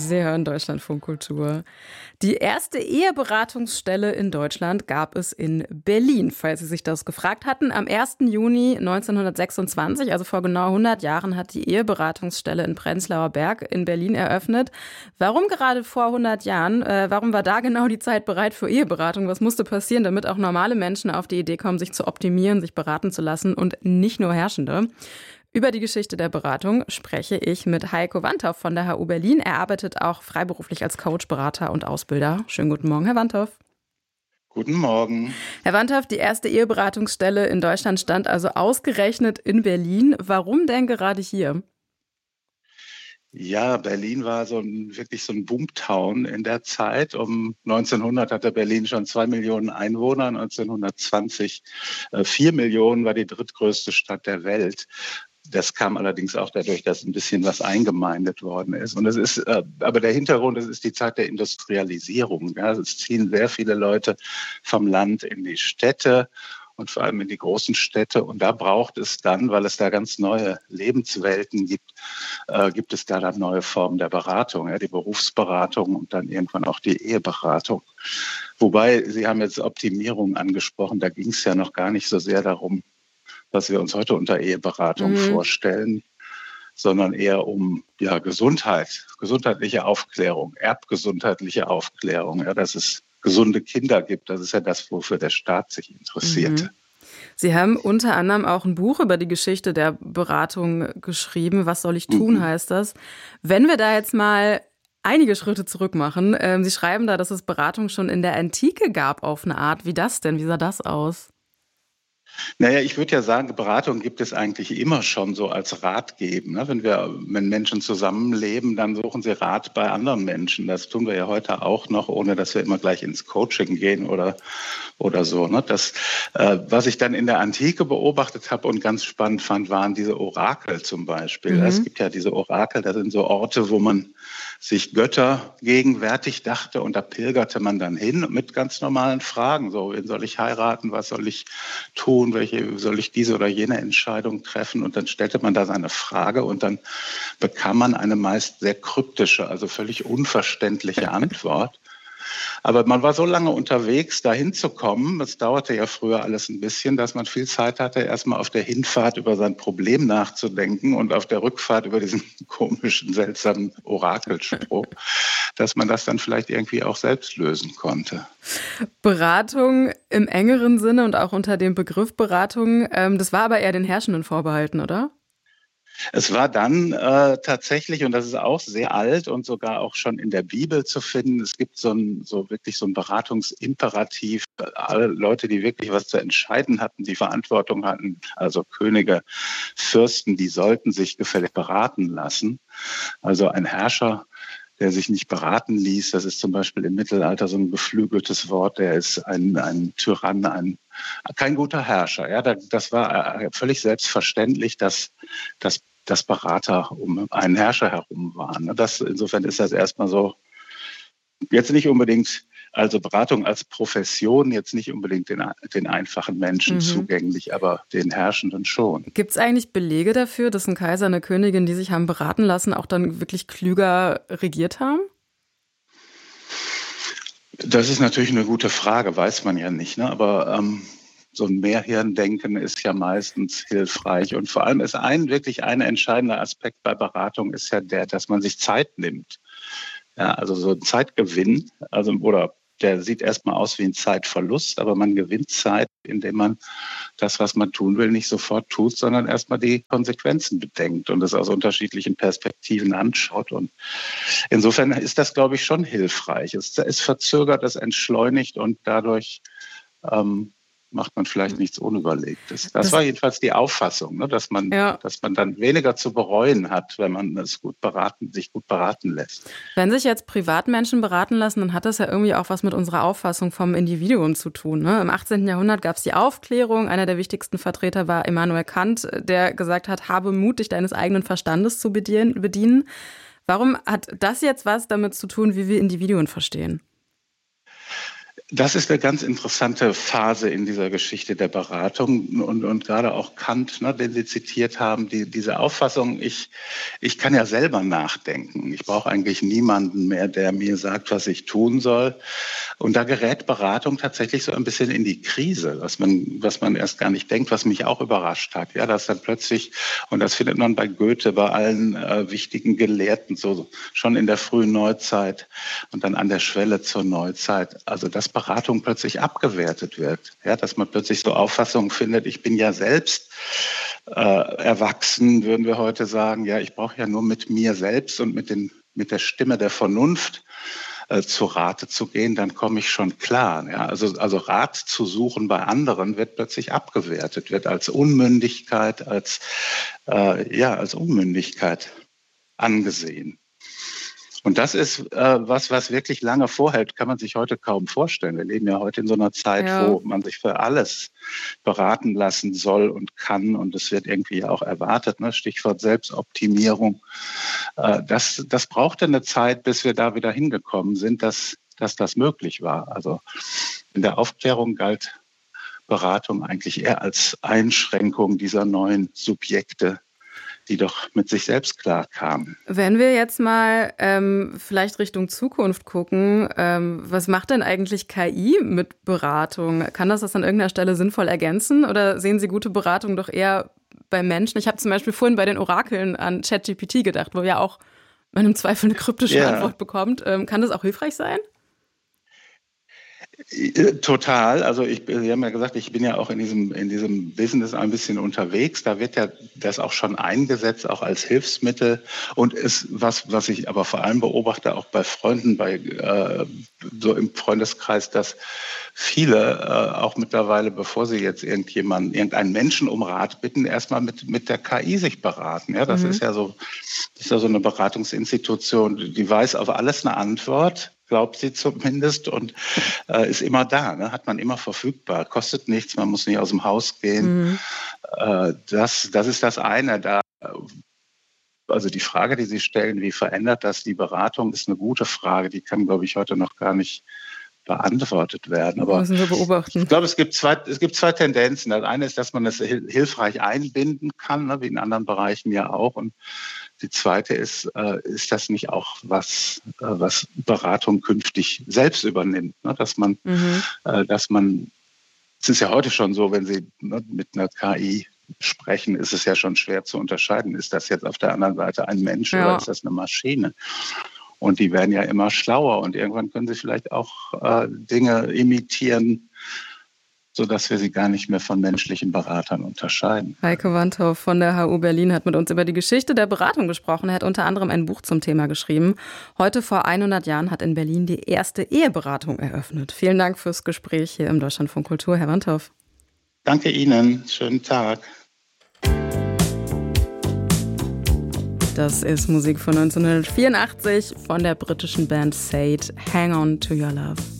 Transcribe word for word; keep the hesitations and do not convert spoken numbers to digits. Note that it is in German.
Sie hören Deutschlandfunk Kultur. Die erste Eheberatungsstelle in Deutschland gab es in Berlin, falls Sie sich das gefragt hatten. Am ersten Juni neunzehnhundertsechsundzwanzig, also vor genau hundert Jahren, hat die Eheberatungsstelle in Prenzlauer Berg in Berlin eröffnet. Warum gerade vor hundert Jahren? Äh, warum war da genau die Zeit bereit für Eheberatung? Was musste passieren, damit auch normale Menschen auf die Idee kommen, sich zu optimieren, sich beraten zu lassen und nicht nur Herrschende? Über die Geschichte der Beratung spreche ich mit Heiko Wandhoff von der H U Berlin. Er arbeitet auch freiberuflich als Coach, Berater und Ausbilder. Schönen guten Morgen, Herr Wandhoff. Guten Morgen. Herr Wandhoff, die erste Eheberatungsstelle in Deutschland stand also ausgerechnet in Berlin. Warum denn gerade hier? Ja, Berlin war so ein, wirklich so ein Boomtown in der Zeit. Um neunzehnhundert hatte Berlin schon zwei Millionen Einwohner, neunzehnhundertzwanzig äh, vier Millionen, war die drittgrößte Stadt der Welt. Das kam allerdings auch dadurch, dass ein bisschen was eingemeindet worden ist. Und es ist, äh, aber der Hintergrund, es ist die Zeit der Industrialisierung. Ja. Es ziehen sehr viele Leute vom Land in die Städte und vor allem in die großen Städte. Und da braucht es dann, weil es da ganz neue Lebenswelten gibt, äh, gibt es da dann neue Formen der Beratung, ja, die Berufsberatung und dann irgendwann auch die Eheberatung. Wobei, Sie haben jetzt Optimierung angesprochen, da ging es ja noch gar nicht so sehr darum, was wir uns heute unter Eheberatung mhm. vorstellen, sondern eher um ja, Gesundheit, gesundheitliche Aufklärung, erbgesundheitliche Aufklärung, ja, dass es gesunde Kinder gibt. Das ist ja das, wofür der Staat sich interessierte. Mhm. Sie haben unter anderem auch ein Buch über die Geschichte der Beratung geschrieben. Was soll ich tun, mhm. heißt das. Wenn wir da jetzt mal einige Schritte zurück machen, äh, Sie schreiben da, dass es Beratung schon in der Antike gab auf eine Art. Wie das denn? Wie sah das aus? Naja, ich würde ja sagen, Beratung gibt es eigentlich immer schon so als Rat geben. Ne? Wenn wir, wenn Menschen zusammenleben, dann suchen sie Rat bei anderen Menschen. Das tun wir ja heute auch noch, ohne dass wir immer gleich ins Coaching gehen oder, oder so. Ne? Das, äh, was ich dann in der Antike beobachtet habe und ganz spannend fand, waren diese Orakel zum Beispiel. Mhm. Es gibt ja diese Orakel, das sind so Orte, wo man sich Götter gegenwärtig dachte und da pilgerte man dann hin mit ganz normalen Fragen. So, wen soll ich heiraten? Was soll ich tun? Welche soll ich diese oder jene Entscheidung treffen? Und dann stellte man da seine Frage und dann bekam man eine meist sehr kryptische, also völlig unverständliche Antwort. Aber man war so lange unterwegs, da hinzukommen, es dauerte ja früher alles ein bisschen, dass man viel Zeit hatte, erstmal auf der Hinfahrt über sein Problem nachzudenken und auf der Rückfahrt über diesen komischen, seltsamen Orakelspruch, dass man das dann vielleicht irgendwie auch selbst lösen konnte. Beratung im engeren Sinne und auch unter dem Begriff Beratung, ähm, das war aber eher den Herrschenden vorbehalten, oder? Es war dann äh, tatsächlich, und das ist auch sehr alt und sogar auch schon in der Bibel zu finden, es gibt so ein, so wirklich so ein Beratungsimperativ. Alle Leute, die wirklich was zu entscheiden hatten, die Verantwortung hatten, also Könige, Fürsten, die sollten sich gefällig beraten lassen. Also ein Herrscher, der sich nicht beraten ließ, das ist zum Beispiel im Mittelalter so ein geflügeltes Wort, der ist ein, ein Tyrann, ein kein guter Herrscher. Ja, das war völlig selbstverständlich, dass, dass, dass Berater um einen Herrscher herum waren. Das, insofern ist das erstmal so, jetzt nicht unbedingt, also Beratung als Profession, jetzt nicht unbedingt den, den einfachen Menschen mhm. zugänglich, aber den Herrschenden schon. Gibt es eigentlich Belege dafür, dass ein Kaiser, eine Königin, die sich haben beraten lassen, auch dann wirklich klüger regiert haben? Das ist natürlich eine gute Frage, weiß man ja nicht. Ne? Aber ähm, so ein Mehrhirndenken ist ja meistens hilfreich. Und vor allem ist ein wirklich ein entscheidender Aspekt bei Beratung ist ja der, dass man sich Zeit nimmt. Ja, also so ein Zeitgewinn, also oder der sieht erstmal aus wie ein Zeitverlust, aber man gewinnt Zeit, indem man das, was man tun will, nicht sofort tut, sondern erstmal die Konsequenzen bedenkt und es aus unterschiedlichen Perspektiven anschaut. Und insofern ist das, glaube ich, schon hilfreich. Es, es verzögert, es entschleunigt und dadurch ähm, macht man vielleicht nichts Unüberlegtes. Das, das war jedenfalls die Auffassung, ne, dass man, ja. dass man dann weniger zu bereuen hat, wenn man es gut beraten, sich gut beraten lässt. Wenn sich jetzt Privatmenschen beraten lassen, dann hat das ja irgendwie auch was mit unserer Auffassung vom Individuum zu tun. Ne? Im achtzehnten Jahrhundert gab es die Aufklärung. Einer der wichtigsten Vertreter war Immanuel Kant, der gesagt hat, habe Mut, dich deines eigenen Verstandes zu bedienen. Warum hat das jetzt was damit zu tun, wie wir Individuen verstehen? Das ist eine ganz interessante Phase in dieser Geschichte der Beratung und, und gerade auch Kant, ne, den Sie zitiert haben, die, diese Auffassung, ich, ich kann ja selber nachdenken. Ich brauche eigentlich niemanden mehr, der mir sagt, was ich tun soll. Und da gerät Beratung tatsächlich so ein bisschen in die Krise, was man, was man erst gar nicht denkt, was mich auch überrascht hat. Ja, dass dann plötzlich, und das findet man bei Goethe, bei allen äh, wichtigen Gelehrten, so schon in der frühen Neuzeit und dann an der Schwelle zur Neuzeit, also dass Beratung plötzlich abgewertet wird. Ja, dass man plötzlich so Auffassungen findet, ich bin ja selbst äh, erwachsen, würden wir heute sagen, ja, ich brauche ja nur mit mir selbst und mit, den, mit der Stimme der Vernunft äh, zu Rate zu gehen, dann komme ich schon klar. Ja, also, also Rat zu suchen bei anderen wird plötzlich abgewertet, wird als Unmündigkeit, als, äh, ja, als Unmündigkeit angesehen. Und das ist äh, was, was wirklich lange vorhält, kann man sich heute kaum vorstellen. Wir leben ja heute in so einer Zeit, ja, wo man sich für alles beraten lassen soll und kann. Und es wird irgendwie auch erwartet, ne? Stichwort Selbstoptimierung. Äh, das, das brauchte eine Zeit, bis wir da wieder hingekommen sind, dass, dass das möglich war. Also in der Aufklärung galt Beratung eigentlich eher als Einschränkung dieser neuen Subjekte, die doch mit sich selbst klar kamen. Wenn wir jetzt mal ähm, vielleicht Richtung Zukunft gucken, ähm, was macht denn eigentlich K I mit Beratung? Kann das das an irgendeiner Stelle sinnvoll ergänzen oder sehen Sie gute Beratung doch eher bei Menschen? Ich habe zum Beispiel vorhin bei den Orakeln an ChatGPT gedacht, wo ja auch man im Zweifel eine kryptische ja. Antwort bekommt. Ähm, kann das auch hilfreich sein? Total. Also ich, Sie haben ja gesagt, ich bin ja auch in diesem, in diesem Business ein bisschen unterwegs. Da wird ja das auch schon eingesetzt, auch als Hilfsmittel. Und ist was, was ich aber vor allem beobachte, auch bei Freunden, bei äh, so im Freundeskreis, dass viele äh, auch mittlerweile, bevor sie jetzt irgendjemanden, irgendeinen Menschen um Rat bitten, erstmal mit, mit der K I sich beraten. Ja, das mhm. ist ja so, das ist ja so eine Beratungsinstitution, die weiß auf alles eine Antwort. Glaubt sie zumindest und äh, ist immer da, ne? Hat man immer verfügbar, kostet nichts, man muss nicht aus dem Haus gehen. Mhm. Äh, das, das ist das eine. Da, also die Frage, die Sie stellen, wie verändert das die Beratung, ist eine gute Frage. Die kann, glaube ich, heute noch gar nicht beantwortet werden. Aber müssen wir beobachten. Ich glaube, es gibt zwei, es gibt zwei Tendenzen. Das eine ist, dass man das hilfreich einbinden kann, ne, wie in anderen Bereichen ja auch. Und die zweite ist, äh, ist das nicht auch was, äh, was Beratung künftig selbst übernimmt, ne? Dass man, mhm. äh, dass man, es ist ja heute schon so, wenn Sie ne, mit einer K I sprechen, ist es ja schon schwer zu unterscheiden. Ist das jetzt auf der anderen Seite ein Mensch ja. oder ist das eine Maschine? Und die werden ja immer schlauer und irgendwann können sie vielleicht auch äh, Dinge imitieren, sodass wir sie gar nicht mehr von menschlichen Beratern unterscheiden. Heike Wandhoff von der H U Berlin hat mit uns über die Geschichte der Beratung gesprochen. Er hat unter anderem ein Buch zum Thema geschrieben. Heute vor hundert Jahren hat in Berlin die erste Eheberatung eröffnet. Vielen Dank fürs Gespräch hier im Deutschlandfunk Kultur, Herr Wandhoff. Danke Ihnen. Schönen Tag. Das ist Musik von neunzehnhundertvierundachtzig von der britischen Band Sade, Hang On To Your Love.